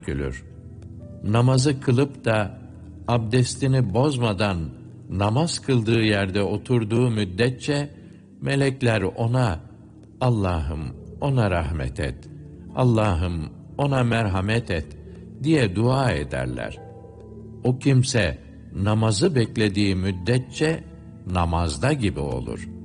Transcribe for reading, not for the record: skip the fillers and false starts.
dökülür. Namazı kılıp da abdestini bozmadan namaz kıldığı yerde oturduğu müddetçe melekler ona Allah'ım ona rahmet et, Allah'ım ona merhamet et diye dua ederler. O kimse namazı beklediği müddetçe namazda gibi olur.